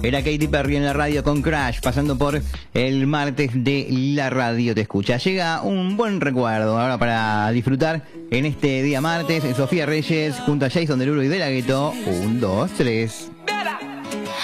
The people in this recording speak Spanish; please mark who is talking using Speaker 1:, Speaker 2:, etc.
Speaker 1: Era Katy Perry en la radio con Crash, pasando por el martes de la radio te escucha. Llega un buen recuerdo ahora para disfrutar en este día martes. Sofía Reyes junto a Jason Derulo y De La Ghetto. 1, 2, 3.